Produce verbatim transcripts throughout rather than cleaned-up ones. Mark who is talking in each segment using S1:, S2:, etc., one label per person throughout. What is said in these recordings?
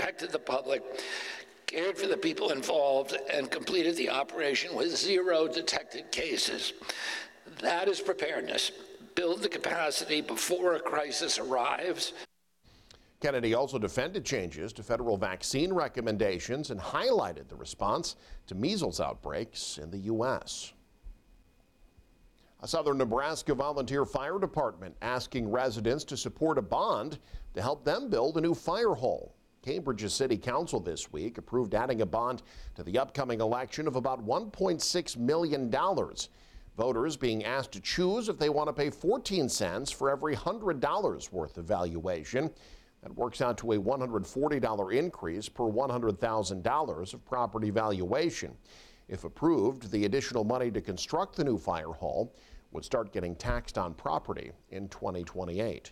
S1: protected the public, cared for the people involved, and completed the operation with zero detected cases. That is preparedness. Build the capacity before a crisis arrives.
S2: Kennedy also defended changes to federal vaccine recommendations and highlighted the response to measles outbreaks in the U S A Southern Nebraska volunteer fire department asking residents to support a bond to help them build a new fire hall. Cambridge's City Council this week approved adding a bond to the upcoming election of about one point six million dollars. Voters being asked to choose if they want to pay fourteen cents for every one hundred dollars worth of valuation. That works out to a one hundred forty dollars increase per one hundred thousand dollars of property valuation. If approved, the additional money to construct the new fire hall would start getting taxed on property in twenty twenty-eight.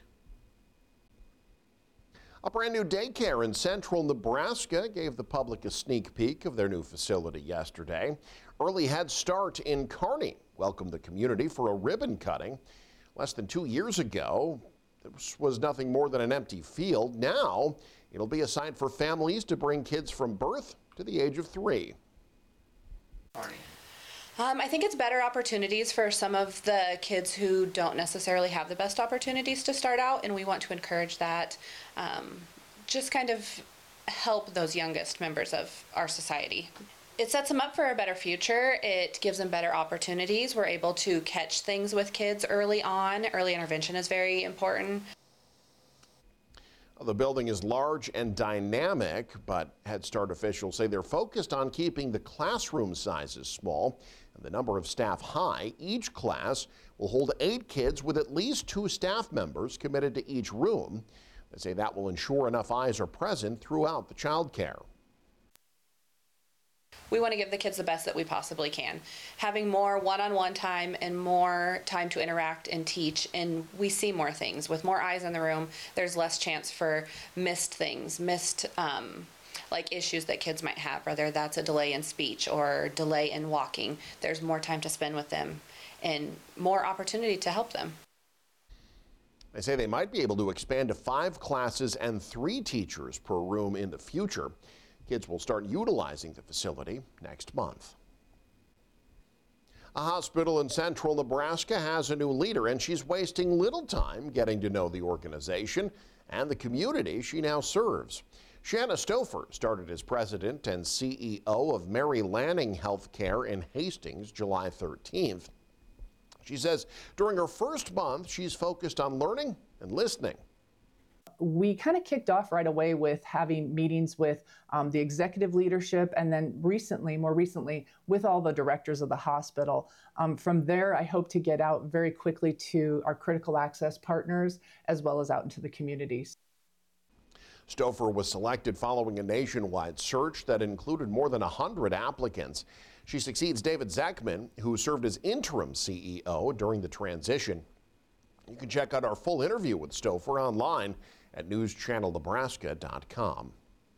S2: A brand new daycare in central Nebraska gave the public a sneak peek of their new facility yesterday. Early Head Start in Kearney welcomed the community for a ribbon cutting. Less than two years ago, this was nothing more than an empty field. Now, it'll be a site for families to bring kids from birth to the age of three.
S3: Um, I think it's better opportunities for some of the kids who don't necessarily have the best opportunities to start out, and we want to encourage that. Um, just kind of help those youngest members of our society. It sets them up for a better future. It gives them better opportunities. We're able to catch things with kids early on. Early intervention is very important.
S2: The building is large and dynamic, but Head Start officials say they're focused on keeping the classroom sizes small and the number of staff high. Each class will hold eight kids with at least two staff members committed to each room. They say that will ensure enough eyes are present throughout the child care.
S3: We want to give the kids the best that we possibly can. Having more one-on-one time and more time to interact and teach, and we see more things. With more eyes in the room, there's less chance for missed things, missed um, like issues that kids might have, whether that's a delay in speech or delay in walking. There's more time to spend with them and more opportunity to help them.
S2: They say they might be able to expand to five classes and three teachers per room in the future. Kids will start utilizing the facility next month. A hospital in central Nebraska has a new leader, and she's wasting little time getting to know the organization and the community she now serves. Shanna Stouffer started as president and C E O of Mary Lanning Healthcare in Hastings July thirteenth. She says during her first month, she's focused on learning and listening.
S4: We kind of kicked off right away with having meetings with um, the executive leadership, and then recently, more recently, with all the directors of the hospital. Um, from there, I hope to get out very quickly to our critical access partners, as well as out into the communities.
S2: Stouffer was selected following a nationwide search that included more than one hundred applicants. She succeeds David Zeckman, who served as interim C E O during the transition. You can check out our full interview with Stouffer online at news channel nebraska dot com.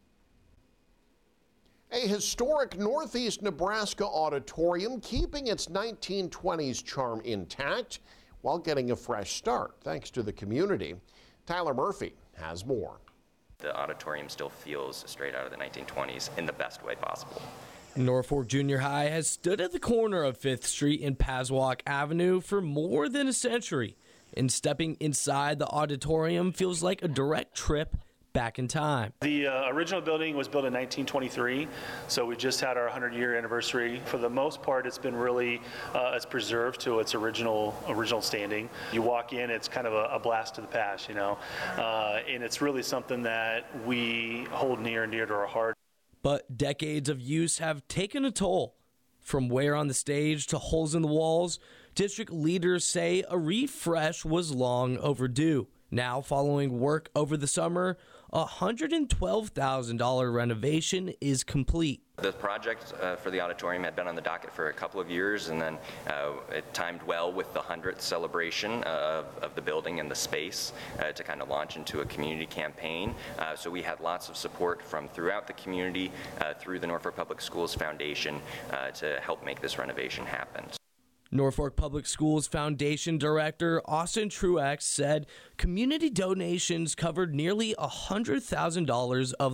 S2: A historic Northeast Nebraska auditorium keeping its nineteen twenties charm intact while getting a fresh start thanks to the community. Tyler Murphy has more.
S5: The auditorium still feels straight out of the nineteen twenties in the best way possible.
S6: Norfolk Junior High has stood at the corner of Fifth Street and Paswalk Avenue for more than a century. And stepping inside the auditorium feels like a direct trip back in time.
S7: The uh, original building was built in nineteen twenty-three, so we just had our one hundred year anniversary. For the most part, it's been really, uh, it's preserved to its original original standing. You walk in, it's kind of a, a blast to the past, you know, uh, and it's really something that we hold near and dear to our heart.
S6: But decades of use have taken a toll. From wear on the stage to holes in the walls, district leaders say a refresh was long overdue. Now, following work over the summer, a one hundred twelve thousand dollars renovation is complete.
S5: The project uh, for the auditorium had been on the docket for a couple of years, and then uh, it timed well with the hundredth celebration of, of the building and the space uh, to kind of launch into a community campaign. Uh, so we had lots of support from throughout the community uh, through the Norfolk Public Schools Foundation uh, to help make this renovation happen.
S6: Norfolk Public Schools Foundation Director Austin Truex said community donations covered nearly one hundred thousand dollars of